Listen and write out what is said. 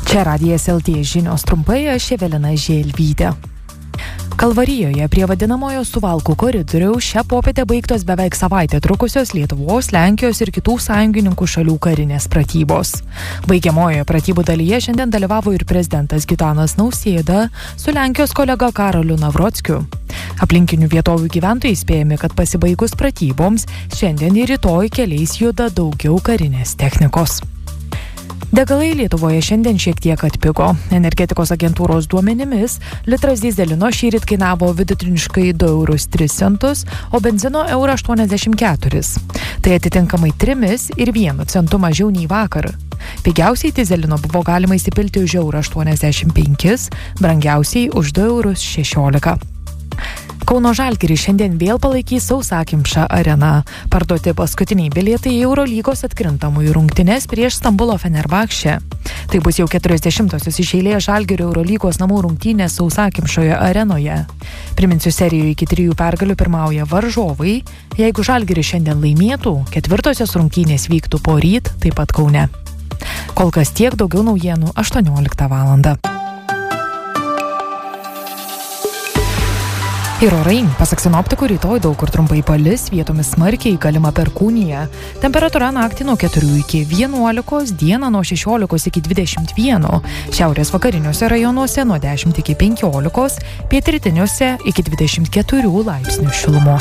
Čia Radijas LT žinios trumpai, aš Evelina Želvytė. Kalvarijoje prie vadinamojo Suvalkų koridoriaus šią popietę baigtos beveik savaitę trukusios Lietuvos, Lenkijos ir kitų sąjungininkų šalių karinės pratybos. Baigiamojoje pratybų dalyje šiandien dalyvavo ir prezidentas Gitanas Nausėda su Lenkijos kolega Karoliu Navrockiu. Aplinkinių vietovių gyventojai įspėjami, kad pasibaigus pratyboms šiandien ir rytoj keliais juda daugiau karinės technikos. Degalai Lietuvoje šiandien šiek tiek atpigo. Energetikos agentūros duomenimis litras dyzelino šįryt kainavo vidutiniškai 2,03 €, o benzino 1,84 €. Tai atitinkamai 3 ir 1 centu mažiau nei vakar. Pigiausiai dyzelino buvo galima įsipilti už 1,85 €, brangiausiai už 2,16 €. Kauno Žalgiris šiandien vėl palaikys sausakimšą areną. Parduoti paskutiniai bilietai į Eurolygos atkrintamųjų rungtynes prieš Stambulo Fenerbahčę. Tai bus jau 40-osios iš eilės Žalgirio Eurolygos namų rungtynės sausakimšoje arenoje. Priminsiu, serijoje iki 3 pergalių pirmauja varžovai. Jeigu Žalgiris šiandien laimėtų, 4-osios rungtynės vyktų poryt, taip pat Kaune. Kol kas tiek, daugiau naujienų 18 val. Ir orai, pasak sinoptikų, rytoj daug kur trumpai palis, vietomis smarkiai galima perkūnija. Temperatūra naktį nuo 4 iki 11, dieną nuo 16 iki 21, šiaurės vakariniuose rajonuose nuo 10 iki 15, pietrytiniuose iki 24 laipsnių šilumos.